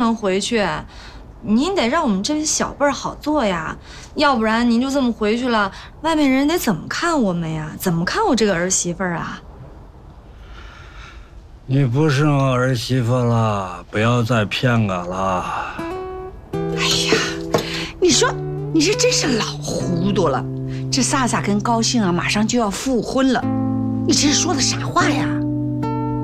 能回去，您得让我们这些小辈儿好做呀，要不然您就这么回去了，外面人得怎么看我们呀？怎么看我这个儿媳妇儿啊？ 你不是我儿媳妇了，不要再骗我了。 哎呀，你说你这真是老糊涂了。这飒飒跟高兴啊，马上就要复婚了，你这是说的啥话呀？